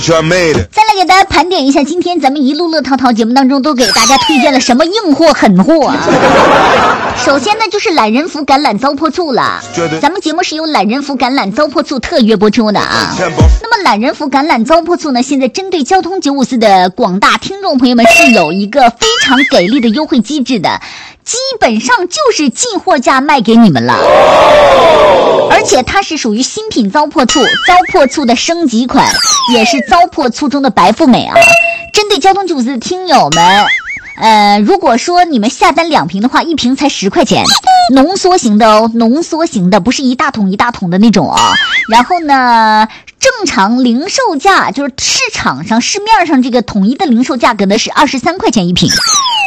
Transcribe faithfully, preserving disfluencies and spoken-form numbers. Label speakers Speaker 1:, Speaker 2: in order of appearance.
Speaker 1: 再来给大家盘点一下，今天咱们一路乐淘淘节目当中都给大家推荐了什么硬货狠货啊。首先呢就是懒人福橄榄糟粕醋了，咱们节目是由懒人福橄榄糟粕醋特约播出的啊。那么懒人福橄榄糟粕醋呢，现在针对交通九五四的广大听众朋友们是有一个非常给力的优惠机制的，基本上就是进货价卖给你们了，而且它是属于新品糟粕醋，糟粕醋的升级款，也是糟粕醋中的白富美啊。针对交通九五四的听友们，呃，如果说你们下单两瓶的话，一瓶才十块钱，浓缩型的哦，浓缩型的，不是一大桶一大桶的那种啊。然后呢，正常零售价就是市场上市面上这个统一的零售价格呢是二十三块钱一瓶，